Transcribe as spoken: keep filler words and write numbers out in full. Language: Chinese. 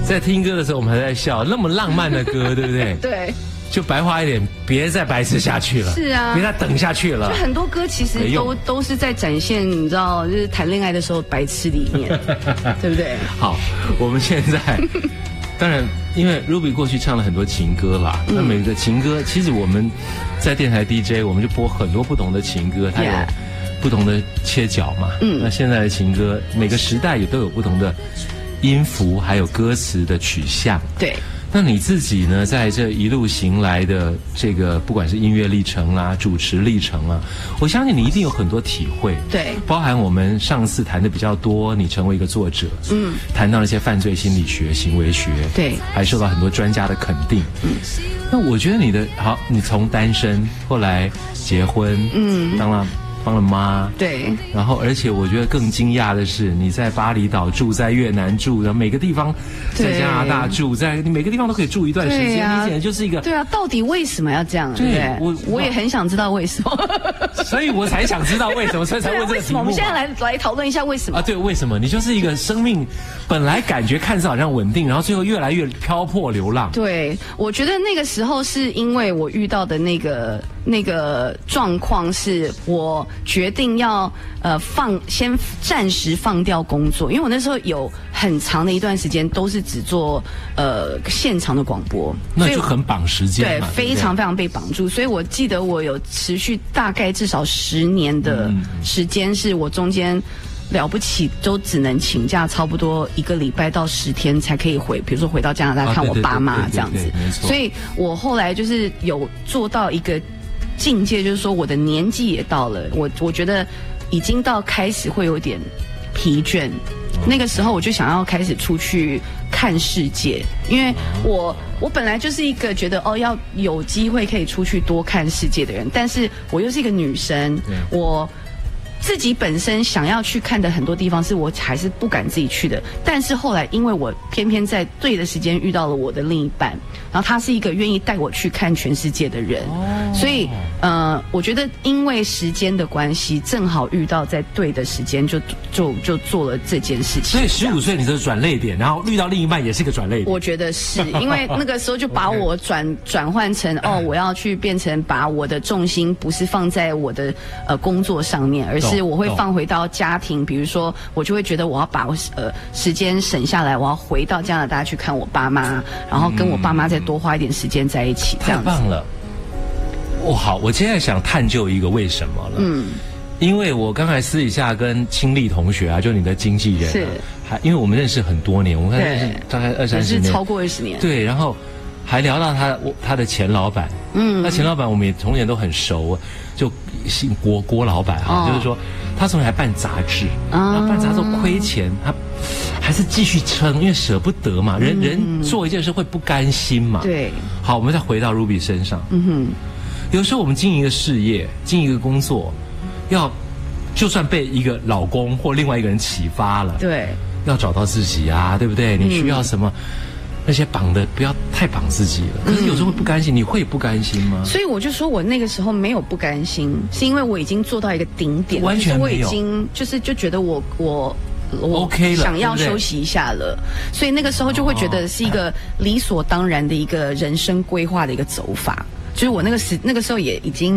在听歌的时候我们还在笑，那么浪漫的歌，对不对？ 对。 就白话一点，别再白痴下去了。 是啊， 别再等下去了。 就很多歌其实都都是在展现，你知道，就是谈恋爱的时候白痴的一面，对不对？ 好，我们现在当然，因为 Ruby 过去唱了很多情歌啦，嗯、那每个情歌其实我们在电台 D J 我们就播很多不同的情歌，它有不同的切角嘛。嗯，那现在的情歌每个时代也都有不同的音符，还有歌词的取向。 对。 那你自己呢，在这一路行来的这个，不管是音乐历程啦、主持历程啊，我相信你一定有很多体会。 对， 包含我们上次谈的比较多，你成为一个作者，嗯，谈到了一些犯罪心理学、行为学， 对， 还受到很多专家的肯定。嗯，那我觉得你的好，你从单身后来结婚，嗯，当了。当了妈， 对， 然后而且我觉得更惊讶的是，你在巴厘岛住，在越南住，然后每个地方，在加拿大住，在你每个地方都可以住一段时间，啊、你简直就是一个对啊，到底为什么要这样？对不对？我我也很想知道为什么， 所以我才想知道为什么，所以才问这个题目。 我们现在来来讨论一下为什么啊？对，为什么？你就是一个生命本来感觉看似好像稳定，然后最后越来越飘泊流浪。 对，我觉得那个时候是因为我遇到的那个那个状况，是我决定要呃放先暂时放掉工作，因为我那时候有很长的一段时间都是只做呃现场的广播， 那就很绑时间嘛， 对，非常非常被绑住。所以我记得我有持续大概至少十年的时间，是我中间了不起都只能请假差不多一个礼拜到十天才可以回，比如说回到加拿大看我爸妈这样子。所以我后来就是有做到一个境界，就是说我的年纪也到了，我我觉得已经到开始会有点疲倦。那个时候我就想要开始出去看世界，因为我我本来就是一个觉得哦要有机会可以出去多看世界的人，但是我又是一个女生，我自己本身想要去看的很多地方是我还是不敢自己去的，但是后来因为我偏偏在对的时间遇到了我的另一半，然后他是一个愿意带我去看全世界的人，哦、所以呃，我觉得因为时间的关系，正好遇到在对的时间就就就做了这件事情。 所以十五岁你的转捩点，然后遇到另一半也是一个转捩点。 我觉得是因为那个时候就把我转转换成哦，我要去变成把我的重心不是放在我的呃工作上面，而是是我会放回到家庭，比如说我就会觉得我要把我呃时间省下来，我要回到加拿大去看我爸妈，然后跟我爸妈再多花一点时间在一起，这样子。 太棒了！哦，好，我现在想探究一个为什么了。嗯，因为我刚才私底下跟清丽同学啊，就你的经纪人、啊，是，还因为我们认识很多年，我们认识大概二三十年， 是超过二十年。 对，然后还聊到他他的前老板，嗯，那前老板我们也从前都很熟，就姓郭郭老板哈、啊，哦、就是说他从前还办杂志，啊、然后办杂志亏钱，他还是继续撑，因为舍不得嘛，人、嗯、人做一件事会不甘心嘛。 对， 好，我们再回到 Ruby 身上，嗯哼，有时候我们经营一个事业，经营一个工作，要就算被一个老公或另外一个人启发了， 对， 要找到自己啊，对不对？你需要什么？嗯，那些绑的不要太绑自己了，可是有时候会不甘心，嗯、你会不甘心吗？ 所以我就说我那个时候没有不甘心，是因为我已经做到一个顶点， 完全没有， 我已经就是就觉得我我我 OK 了，想要休息一下了，所以那个时候就会觉得是一个理所当然的一个人生规划的一个走法，就是我那个时那个时候也已经。